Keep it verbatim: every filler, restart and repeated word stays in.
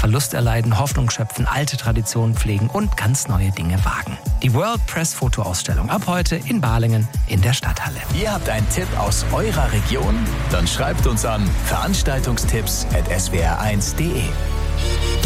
Verlust erleiden, Hoffnung schöpfen, alte Traditionen pflegen und ganz neue Dinge wagen. Die World Press Fotoausstellung ab heute in Balingen in der Stadthalle. Ihr habt einen Tipp aus eurer Region? Dann schreibt uns an veranstaltungstipps at s w r eins punkt d e.